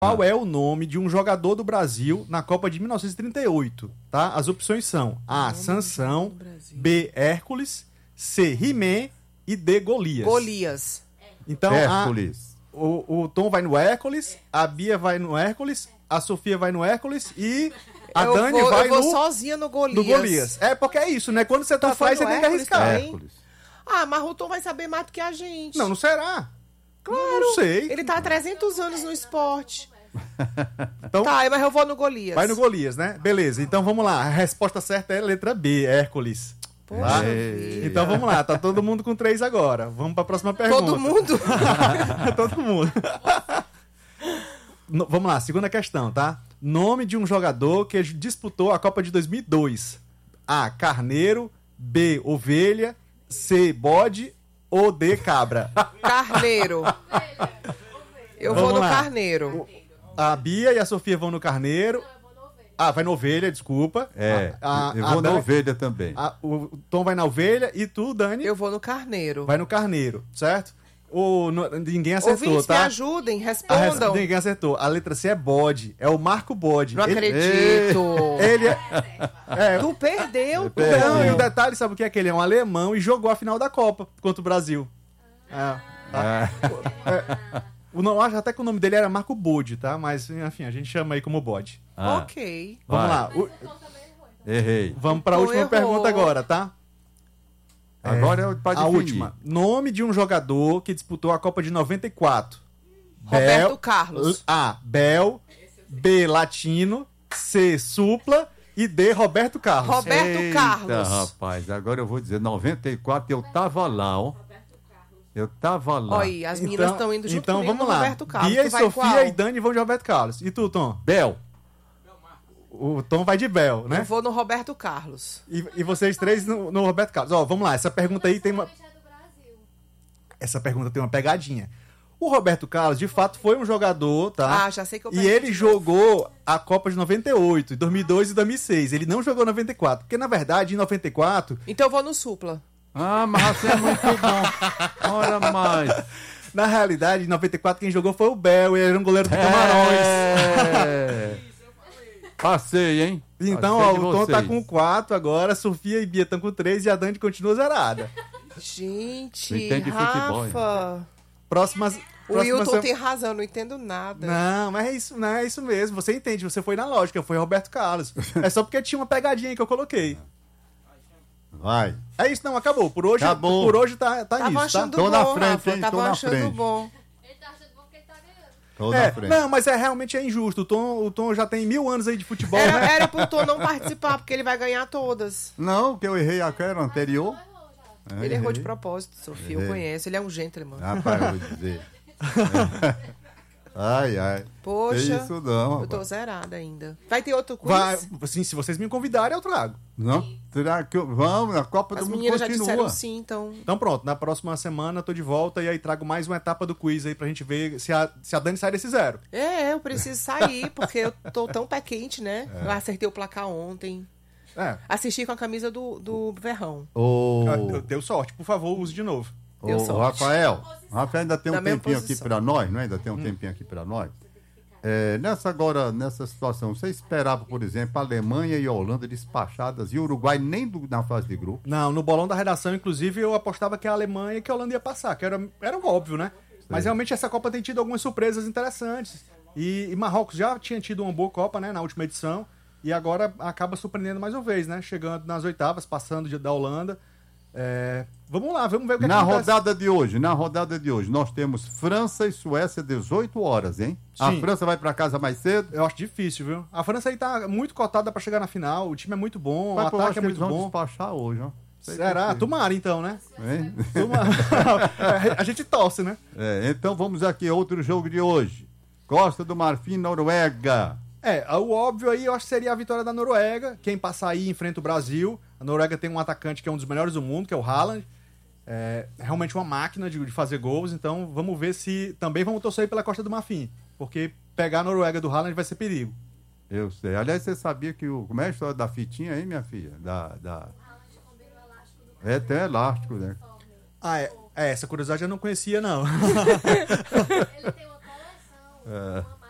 Qual é o nome de um jogador do Brasil na Copa de 1938? Tá? As opções são A. Sansão, B. Hércules, C. He-Man e D. Golias. Golias. Então, Hércules. o Tom vai no Hércules, a Bia vai no Hércules, a Sofia vai no Hércules e a Dani vai eu vou sozinha no Golias. no Golias. É, porque é isso, né? Quando você Tu faz, você foi no tem que Hércules arriscar. também? Hércules. Ah, mas o Tom vai saber mais do que a gente. Não será. Claro. Não sei. Ele tá há 300 anos no esporte. Então, Tá, mas eu vou no Golias. vai no Golias, né? Beleza, então vamos lá. A resposta certa é a letra B, Hércules. Poxa Tá? vida. Então vamos lá, tá todo mundo com 3 agora. Vamos pra próxima pergunta. Todo mundo? Todo mundo. Vamos lá, segunda questão, tá? Nome de um jogador que disputou a Copa de 2002. A. Carneiro, B. Ovelha, C. Bode ou D. Cabra. Carneiro. Eu vou Vamos no lá. Carneiro. A Bia e a Sofia vão no Carneiro. Ah, vai na Ovelha, desculpa. Eu vou na Dani- ovelha também. O Tom vai na Ovelha e tu, Dani, Eu vou no Carneiro. vai no Carneiro, certo? Ninguém acertou, Ouvintes, me tá? ajudem, respondam. Ninguém acertou. A letra C é Bode. É o Marco Bode. Não acredito. Ele é... Tu perdeu, tu. Não, e o detalhe, sabe o que é? Que ele é um alemão e jogou a final da Copa contra o Brasil. Acho até que o nome dele era Marco Bode, tá? Mas, enfim, a gente chama aí como Bode. Ok. Vamos Vai. lá. Errei. Vamos para a Tu última errou. pergunta agora, tá? Agora é pra A definir. última. Nome de um jogador que disputou a Copa de 94. Roberto Carlos. A. Bel. B. Latino. C. Supla. E D. Roberto Carlos. Roberto Eita, Carlos. rapaz, agora eu vou dizer 94, eu tava lá, ó. Eu tava lá. Olha, as meninas estão indo junto então comigo vamos no lá. Roberto Carlos. Bia Tu e vai Sofia qual? e Dani vão de Roberto Carlos. E tu, Tom? Bel. O Tom vai de Bel, né? Eu vou no Roberto Carlos. E vocês três no Roberto Carlos. Ó, vamos lá. Essa pergunta aí tem uma... Essa pergunta tem uma pegadinha. O Roberto Carlos, de fato, foi um jogador, tá? Ah, já sei que eu E perdi ele de jogou a Copa de 98, 2002 e 2006. Ele não jogou 94. Porque, na verdade, em 94... Então eu vou no Supla. Ah, mas você é muito bom. Ora mais. Na realidade, em 94, quem jogou foi o Bel. Ele era um goleiro do Camarões. É. Passei, hein? Então, Passei ó, de o Tom tá vocês. com 4 agora, Sofia e Bia estão com 3 e a Dani continua zerada. Gente, Não entende futebol, Rafa. Próximas... O próxima Wilton sem- tem razão, não entendo nada. Não, mas é isso, não é isso mesmo. Você entende, você foi na lógica, foi Roberto Carlos. É só porque tinha uma pegadinha aí que eu coloquei. Vai. É isso, não, acabou. Por hoje, Acabou. por hoje tá Tava nisso, tá? achando Tô bom, na frente, Rafa. hein? Tô Tava na achando frente. bom. Ele tá achando bom porque ele tá ganhando. Tô na frente. Não, mas realmente é injusto. O Tom já tem 1000 anos aí de futebol, Era, né? era pro Tom não participar, porque ele vai ganhar todas. Não, que eu errei aquela anterior. Ele errou de propósito, Sofia. Eu Errei. conheço, ele é um gentleman. Rapaz, eu vou dizer. Ai, ai. Poxa, Que isso não, eu tô rapaz. zerada ainda. Vai ter outro quiz? Vai, assim, se vocês me convidarem, eu trago. Não? Será que vamos, a Copa As do Mundo meninas já disseram continua. sim, então... Então pronto, na próxima semana eu tô de volta e aí trago mais uma etapa do quiz aí pra gente ver se a Dani sai desse zero. eu preciso sair, porque eu tô tão pé quente, né? Eu acertei o placar ontem. É, Assisti com a camisa do Verrão. deu sorte. Por favor, use de novo. Deu Ô, sorte. Rafael ainda tem Na um mesma tempinho aqui posição. pra nós, não é? Ainda tem um tempinho aqui pra nós. Nessa situação, você esperava, por exemplo, a Alemanha e a Holanda despachadas e o Uruguai nem na fase de grupo? Não, no bolão da redação, inclusive, eu apostava que a Alemanha e que a Holanda ia passar, que era óbvio, né? Mas realmente essa Copa tem tido algumas surpresas interessantes. E Marrocos já tinha tido uma boa Copa, né, na última edição, e agora acaba surpreendendo mais uma vez, né? Chegando nas oitavas, passando da Holanda. Vamos lá, vamos ver o que Na acontece. rodada de hoje, nós temos França e Suécia 18 horas, hein? A Sim. França vai pra casa mais cedo? Eu acho difícil, viu? A França aí tá muito cotada pra chegar na final, o time é muito bom, o Mas eu acho ataque é que eles muito vão bom. despachar hoje, ó. Sei Será? por quê. Tomara então, né? Hein? A gente torce, né? Então vamos aqui, outro jogo de hoje. Costa do Marfim, Noruega. O óbvio aí eu acho que seria a vitória da Noruega. Quem passar aí enfrenta o Brasil. A Noruega tem um atacante que é um dos melhores do mundo, que é o Haaland. É realmente uma máquina de fazer gols. Então vamos ver se também vamos torcer aí pela Costa do Marfim. Porque pegar a Noruega do Haaland vai ser perigo. Eu sei. Aliás, você sabia que como é a história da fitinha aí, minha filha? Tem elástico, né? Essa curiosidade eu não conhecia, não. Ele tem uma coleção.